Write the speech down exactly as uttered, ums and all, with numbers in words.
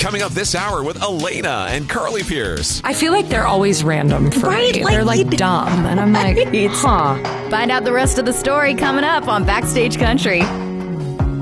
Coming up this hour with Elena and Carly Pierce. I feel like they're always random for Right, me. like They're like you- dumb. And I'm like, huh. Find out the rest of the story coming up on Backstage Country.